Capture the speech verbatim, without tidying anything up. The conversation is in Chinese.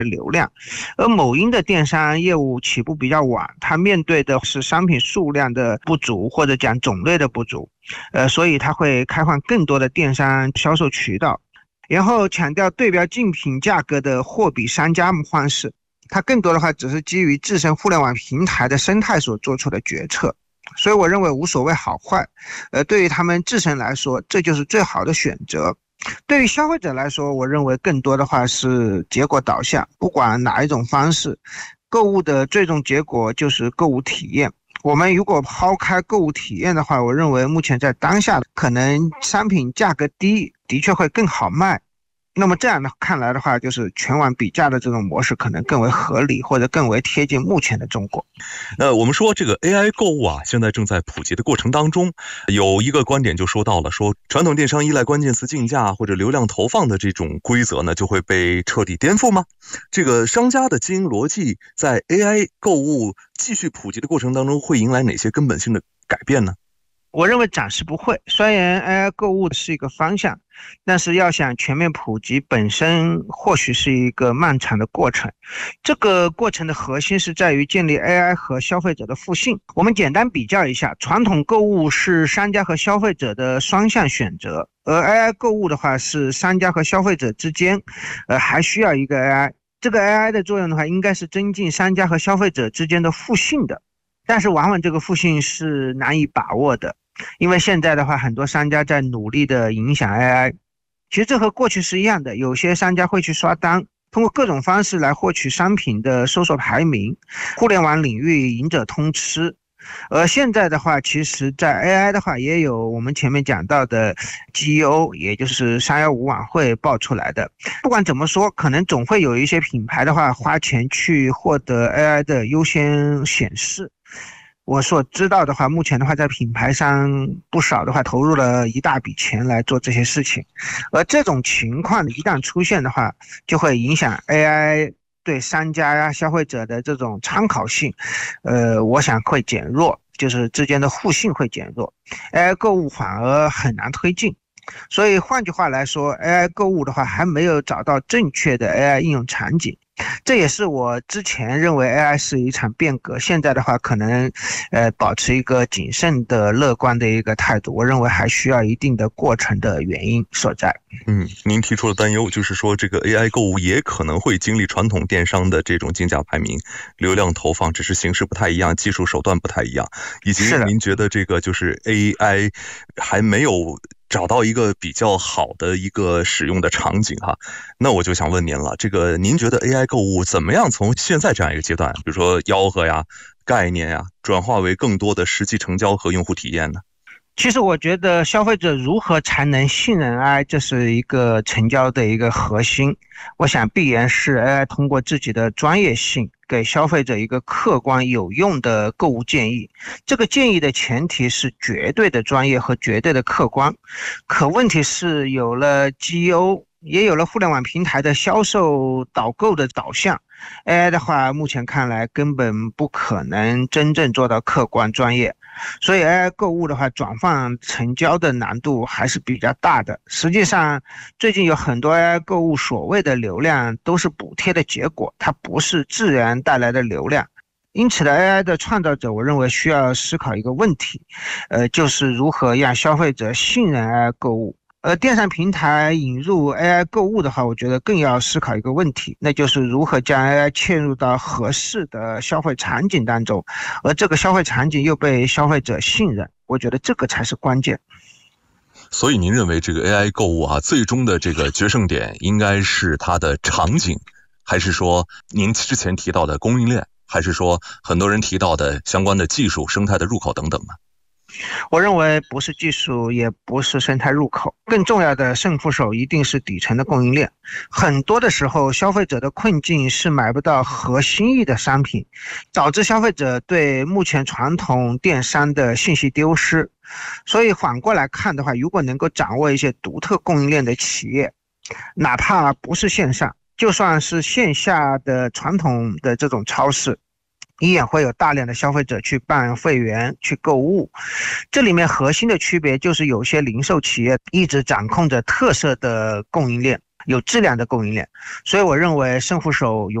流量。而某音的电商业务起步比较晚，它面对的是商品数量的不足，或者讲种类的不足，呃，所以它会开放更多的电商销售渠道，然后强调对标竞品价格的货比三家方式。它更多的话只是基于自身互联网平台的生态所做出的决策，所以我认为无所谓好坏，呃，对于他们自身来说，这就是最好的选择。对于消费者来说，我认为更多的话是结果导向，不管哪一种方式，购物的最终结果就是购物体验。我们如果抛开购物体验的话，我认为目前在当下可能商品价格低，的确会更好卖。那么这样的看来的话，就是全网比价的这种模式可能更为合理，或者更为贴近目前的中国。 那我们说这个 A I 购物啊，现在正在普及的过程当中，有一个观点就说到了，说传统电商依赖关键词竞价或者流量投放的这种规则呢，就会被彻底颠覆吗？这个商家的经营逻辑在 A I 购物继续普及的过程当中，会迎来哪些根本性的改变呢？ 我认为暂时不会，虽然 A I 购物是一个方向，但是要想全面普及本身或许是一个漫长的过程。这个过程的核心是在于建立 A I 和消费者的互信。我们简单比较一下，传统购物是商家和消费者的双向选择，而 A I 购物的话是商家和消费者之间呃，还需要一个 A I。 这个 A I 的作用的话，应该是增进商家和消费者之间的互信的，但是往往这个互信是难以把握的。因为现在的话，很多商家在努力的影响 A I， 其实这和过去是一样的，有些商家会去刷单，通过各种方式来获取商品的搜索排名，互联网领域赢者通吃。而现在的话，其实在 A I 的话，也有我们前面讲到的 G E O， 也就是三一五晚会爆出来的。不管怎么说，可能总会有一些品牌的话花钱去获得 A I 的优先显示。我所知道的话，目前的话在品牌上不少的话投入了一大笔钱来做这些事情，而这种情况一旦出现的话，就会影响 A I 对商家呀、消费者的这种参考性，呃，我想会减弱，就是之间的互信会减弱 ，A I 购物反而很难推进。所以换句话来说 ，A I 购物的话还没有找到正确的 A I 应用场景。这也是我之前认为 A I 是一场变革，现在的话可能呃保持一个谨慎的乐观的一个态度，我认为还需要一定的过程的原因所在。 嗯，您提出的担忧就是说这个 A I 购物也可能会经历传统电商的这种竞价排名、流量投放，只是形式不太一样，技术手段不太一样，以及您觉得这个就是 A I 还没有找到一个比较好的一个使用的场景哈。那我就想问您了，这个您觉得 A I 购物怎么样从现在这样一个阶段，比如说吆喝呀、概念呀，转化为更多的实际成交和用户体验呢？ 其实我觉得消费者如何才能信任 A I， 这是一个成交的一个核心。我想必然是 A I 通过自己的专业性给消费者一个客观有用的购物建议，这个建议的前提是绝对的专业和绝对的客观。可问题是有了 G E O， 也有了互联网平台的销售导购的导向， A I 的话目前看来根本不可能真正做到客观专业，所以 A I 购物的话转换成交的难度还是比较大的。实际上最近有很多 A I 购物所谓的流量都是补贴的结果，它不是自然带来的流量。因此的 A I 的创造者，我认为需要思考一个问题，呃，就是如何让消费者信任 A I 购物。而电商平台引入 A I 购物的话，我觉得更要思考一个问题，那就是如何将 A I 嵌入到合适的消费场景当中，而这个消费场景又被消费者信任，我觉得这个才是关键。 所以您认为这个 A I 购物啊，最终的这个决胜点应该是它的场景，还是说您之前提到的供应链，还是说很多人提到的相关的技术、生态的入口等等呢？ 我认为不是技术，也不是生态入口，更重要的胜负手一定是底层的供应链。很多的时候，消费者的困境是买不到合心意的商品，导致消费者对目前传统电商的信息丢失。所以反过来看的话，如果能够掌握一些独特供应链的企业，哪怕不是线上，就算是线下的传统的这种超市，依然会有大量的消费者去办会员去购物。这里面核心的区别就是有些零售企业一直掌控着特色的供应链， 有质量的供应链。所以我认为胜负手永